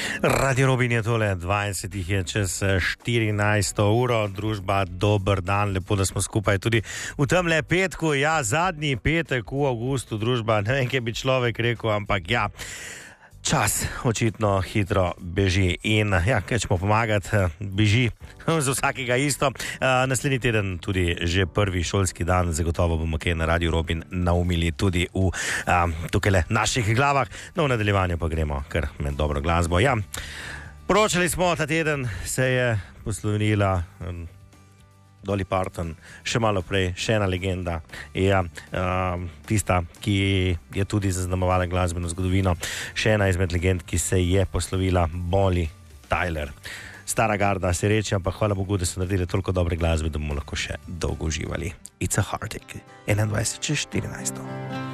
Radio Robin je tole, 20 je čez 14 uro, družba, dober dan, lepo, da smo skupaj tudi v temle petku, ja, zadnji petek v avgustu, družba, ne vem, kaj bi človek rekel, ampak ja, čas očitno hitro beži in ja, kaj ćemo pomagati, beži za vsakega isto. Naslednji teden tudi že prvi šolski dan, zagotovo bomo kaj na Radio Robin naumili tudi v tukaj naših glavah. No, v nadaljevanju pa gremo kar med dobro glasbo. Ja, poročali smo, ta teden se je poslovila Dolly Parton, še malo prej, še ena legenda, ja, tista, ki je tudi zaznamovala glasbeno zgodovino, še ena izmed legend, ki se je poslovila, Bonnie Tyler. Stara garda se reče, ampak hvala Bogu, da so naredili toliko dobre glasbe, da bomo lahko še dolgo uživali. It's a Heartache, 21 čez 14.